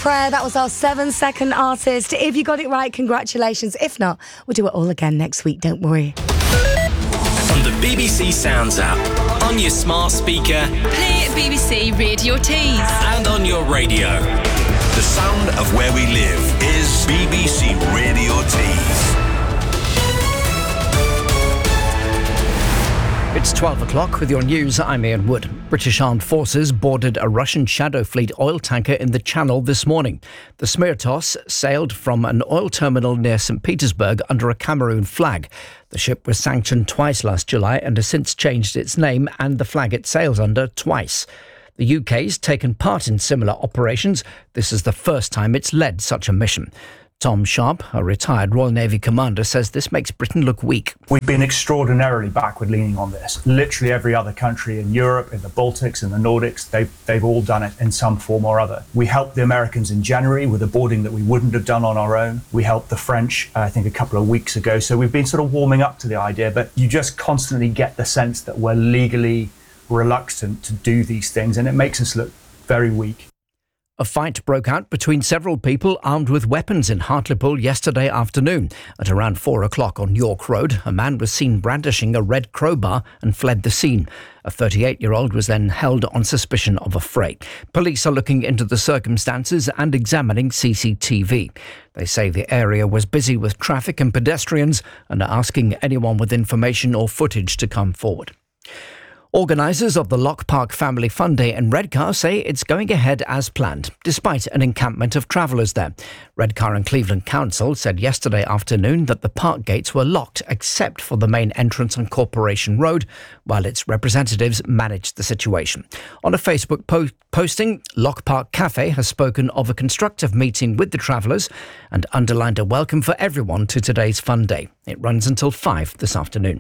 Prayer. That was our 7-second artist. If you got it right, congratulations. If not, we'll do it all again next week, don't worry. On the BBC Sounds app, on your smart speaker, play BBC Radio Tees, and on your radio. The sound of where we live is BBC Radio Tees. It's 12 o'clock with your news. I'm Ian Wood. British Armed Forces boarded a Russian Shadow Fleet oil tanker in the Channel this morning. The Smirtos sailed from an oil terminal near St. Petersburg under a Cameroon flag. The ship was sanctioned twice last July and has since changed its name and the flag it sails under twice. The UK's taken part in similar operations. This is the first time it's led such a mission. Tom Sharp, a retired Royal Navy commander, says this makes Britain look weak. We've been extraordinarily backward-leaning on this. Literally every other country in Europe, in the Baltics, in the Nordics, they've all done it in some form or other. We helped the Americans in January with a boarding that we wouldn't have done on our own. We helped the French, I think, a couple of weeks ago. So we've been sort of warming up to the idea, but you just constantly get the sense that we're legally reluctant to do these things, and it makes us look very weak. A fight broke out between several people armed with weapons in Hartlepool yesterday afternoon. At around 4 o'clock on York Road, a man was seen brandishing a red crowbar and fled the scene. A 38-year-old was then held on suspicion of a fray. Police are looking into the circumstances and examining CCTV. They say the area was busy with traffic and pedestrians and are asking anyone with information or footage to come forward. Organisers of the Lock Park Family Fun Day in Redcar say it's going ahead as planned, despite an encampment of travellers there. Redcar and Cleveland Council said yesterday afternoon that the park gates were locked except for the main entrance on Corporation Road, while its representatives managed the situation. On a Facebook posting, Lock Park Cafe has spoken of a constructive meeting with the travellers and underlined a welcome for everyone to today's fun day. It runs until 5 this afternoon.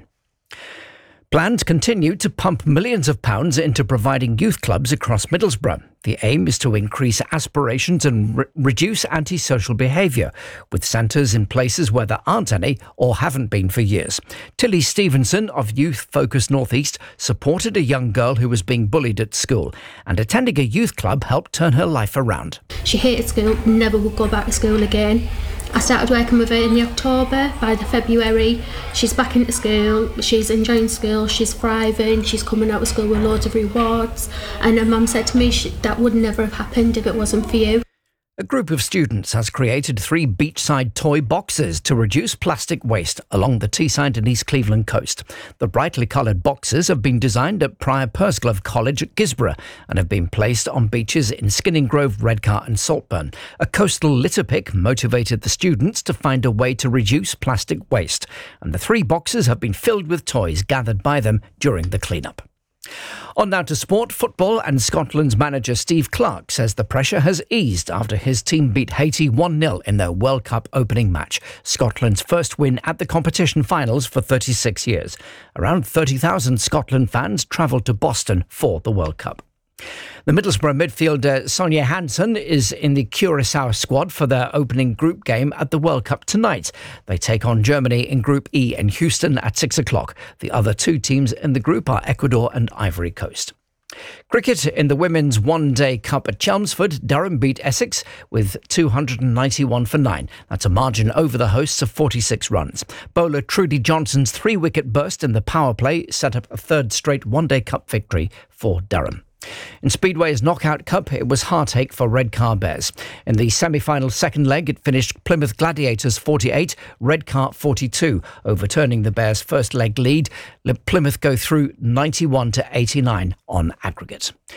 Plans continue to pump millions of pounds into providing youth clubs across Middlesbrough. The aim is to increase aspirations and reduce antisocial behaviour, with centres in places where there aren't any or haven't been for years. Tilly Stevenson of Youth Focus North East supported a young girl who was being bullied at school, and attending a youth club helped turn her life around. She hated school, never would go back to school again. I started working with her in the October. By the February, she's back into school, she's enjoying school, she's thriving, she's coming out of school with loads of rewards. And her mum said to me that would never have happened if it wasn't for you. A group of students has created 3 beachside toy boxes to reduce plastic waste along the Teesside and East Cleveland coast. The brightly coloured boxes have been designed at Prior Pursglove College at Gisborough and have been placed on beaches in Skinning Grove, Redcar and Saltburn. A coastal litter pick motivated the students to find a way to reduce plastic waste, and the 3 boxes have been filled with toys gathered by them during the clean-up. On now to sport. Football, and Scotland's manager Steve Clarke says the pressure has eased after his team beat Haiti 1-0 in their World Cup opening match, Scotland's first win at the competition finals for 36 years. Around 30,000 Scotland fans travelled to Boston for the World Cup. The Middlesbrough midfielder Sonia Hansen is in the Curaçao squad for their opening group game at the World Cup tonight. They take on Germany in Group E in Houston at 6 o'clock. The other 2 teams in the group are Ecuador and Ivory Coast. Cricket in the Women's One-Day Cup at Chelmsford, Durham beat Essex with 291 for 9. That's a margin over the hosts of 46 runs. Bowler Trudy Johnson's 3-wicket burst in the power play set up a 3rd straight One-Day Cup victory for Durham. In Speedway's Knockout Cup, it was heartache for Redcar Bears. In the semi-final second leg, it finished Plymouth Gladiators 48, Redcar 42, overturning the Bears' first leg lead. Plymouth go through 91 to 89 on aggregate.